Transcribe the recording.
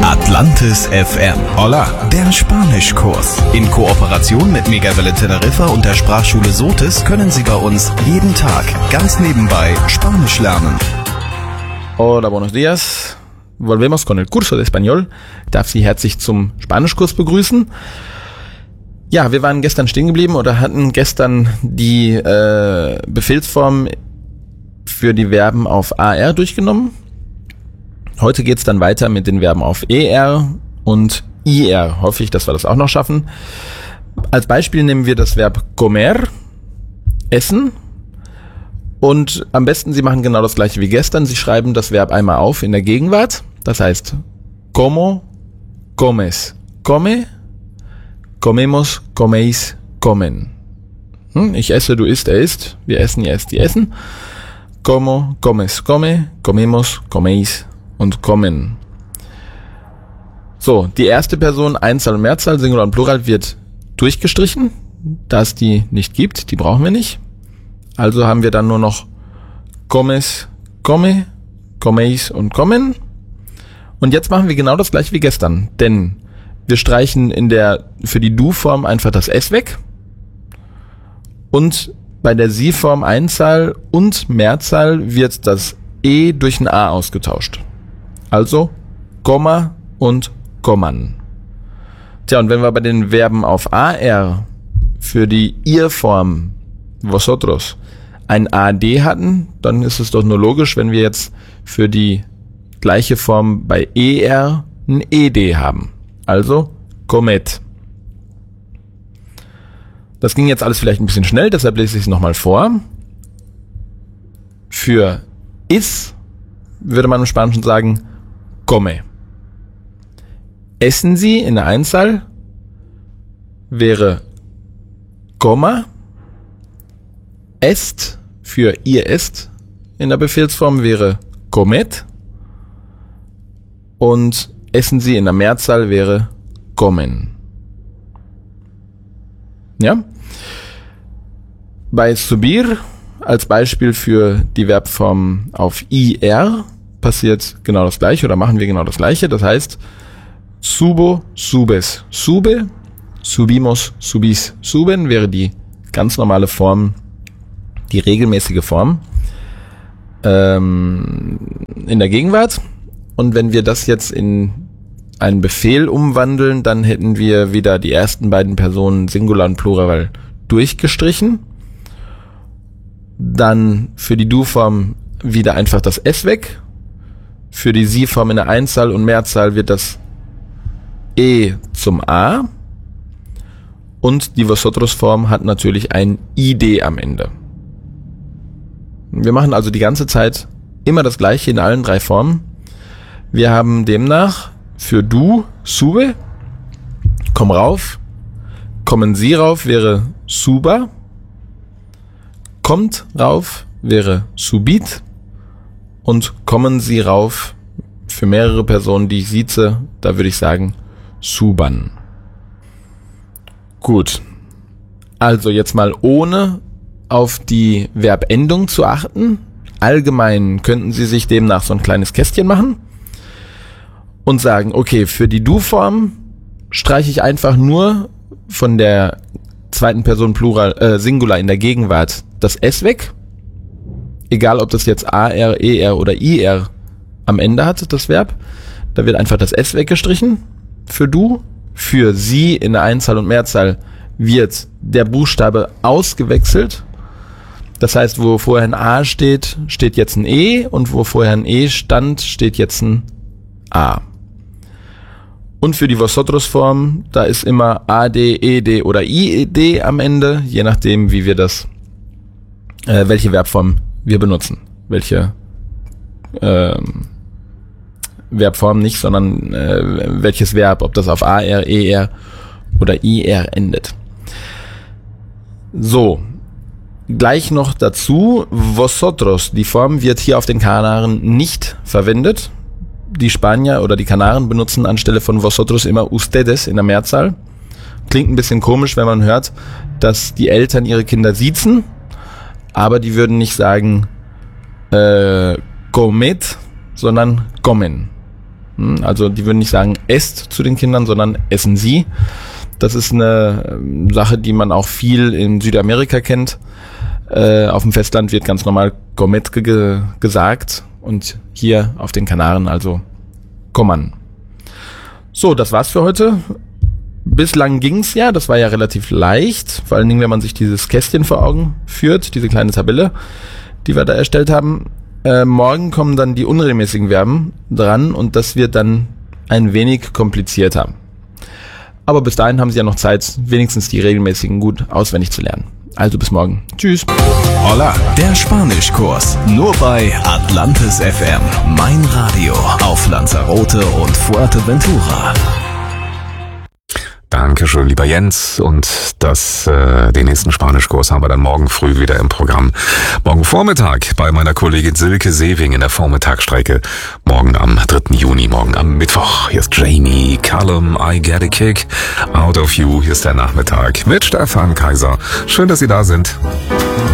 Atlantis FM. Hola, der Spanischkurs. In Kooperation mit Megawelle Teneriffa und der Sprachschule Sotis können Sie bei uns jeden Tag ganz nebenbei Spanisch lernen. Hola, buenos días. Volvemos con el curso de español. Ich darf Sie herzlich zum Spanischkurs begrüßen. Ja, wir waren gestern stehen geblieben oder hatten gestern die Befehlsform für die Verben auf AR durchgenommen. Heute geht's dann weiter mit den Verben auf ER und IR. Hoffe ich, dass wir das auch noch schaffen. Als Beispiel nehmen wir das Verb comer, essen. Und am besten, Sie machen genau das gleiche wie gestern. Sie schreiben das Verb einmal auf in der Gegenwart. Das heißt, como, comes, come, comemos, comeis, comen. Ich esse, du isst, er isst. Wir essen, ihr esst, die essen. Como, comes, come, comemos, comeis und kommen. So, die erste Person, Einzahl und Mehrzahl, Singular und Plural, wird durchgestrichen, da es die nicht gibt, die brauchen wir nicht. Also haben wir dann nur noch comes, come, comeis und kommen. Und jetzt machen wir genau das gleiche wie gestern, denn wir streichen für die Du-Form einfach das S weg und bei der Sie-Form Einzahl und Mehrzahl wird das E durch ein A ausgetauscht. Also Komma und Komman. Tja, und wenn wir bei den Verben auf AR für die Ihr-Form vosotros ein AD hatten, dann ist es doch nur logisch, wenn wir jetzt für die gleiche Form bei ER ein ED haben. Also comet. Das ging jetzt alles vielleicht ein bisschen schnell, deshalb lese ich es nochmal vor. Für is würde man im Spanischen sagen come. Essen Sie in der Einzahl wäre coma. Esst für ihr esst in der Befehlsform wäre comet. Und essen Sie in der Mehrzahl wäre comen. Ja? Bei subir als Beispiel für die Verbform auf IR passiert genau das gleiche oder machen wir genau das gleiche. Das heißt, subo, subes, sube, subimos, subis, suben wäre die ganz normale Form, die regelmäßige Form in der Gegenwart. Und wenn wir das jetzt in einen Befehl umwandeln, dann hätten wir wieder die ersten beiden Personen Singular und Plural durchgestrichen. Dann für die Du-Form wieder einfach das S weg. Für die Sie-Form in der Einzahl und Mehrzahl wird das E zum A. Und die Vosotros-Form hat natürlich ein ID am Ende. Wir machen also die ganze Zeit immer das Gleiche in allen drei Formen. Wir haben demnach für du, sube, komm rauf, kommen Sie rauf wäre suba, kommt rauf wäre subit und kommen Sie rauf für mehrere Personen, die ich sieze, da würde ich sagen suban. Gut, also jetzt mal ohne auf die Verbendung zu achten. Allgemein könnten Sie sich demnach so ein kleines Kästchen machen und sagen, okay, für die Du-Form streiche ich einfach nur von der zweiten Person Plural, Singular in der Gegenwart das S weg. Egal, ob das jetzt AR, ER oder IR am Ende hat, das Verb. Da wird einfach das S weggestrichen für Du. Für Sie in der Einzahl und Mehrzahl wird der Buchstabe ausgewechselt. Das heißt, wo vorher ein A steht, steht jetzt ein E und wo vorher ein E stand, steht jetzt ein A. Und für die Vosotros-Form, da ist immer AD, ED oder IED am Ende, je nachdem, wie wir das, welche Verbform wir benutzen. Welche Verbform nicht, sondern welches Verb, ob das auf AR, ER oder IR endet. So, gleich noch dazu, vosotros, die Form wird hier auf den Kanaren nicht verwendet. Die Spanier oder die Kanaren benutzen anstelle von vosotros immer ustedes in der Mehrzahl. Klingt ein bisschen komisch, wenn man hört, dass die Eltern ihre Kinder siezen, aber die würden nicht sagen comet, sondern comen. Also die würden nicht sagen, esst zu den Kindern, sondern essen sie. Das ist eine Sache, die man auch viel in Südamerika kennt. Auf dem Festland wird ganz normal Cometke gesagt und hier auf den Kanaren also Coman. So, das war's für heute. Bislang ging's ja, das war ja relativ leicht, vor allen Dingen, wenn man sich dieses Kästchen vor Augen führt, diese kleine Tabelle, die wir da erstellt haben. Morgen kommen dann die unregelmäßigen Verben dran und das wird dann ein wenig komplizierter. Aber bis dahin haben Sie ja noch Zeit, wenigstens die regelmäßigen gut auswendig zu lernen. Also bis morgen. Tschüss. Hola, der Spanischkurs. Nur bei Atlantis FM. Mein Radio auf Lanzarote und Fuerteventura. Dankeschön, lieber Jens. Und den nächsten Spanischkurs haben wir dann morgen früh wieder im Programm. Morgen Vormittag bei meiner Kollegin Silke Sewing in der Vormittagsstrecke. Morgen am 3. Juni, morgen am Mittwoch. Hier ist Jamie Cullum, I Get a Kick Out of You. Hier ist der Nachmittag mit Stefan Kaiser. Schön, dass Sie da sind.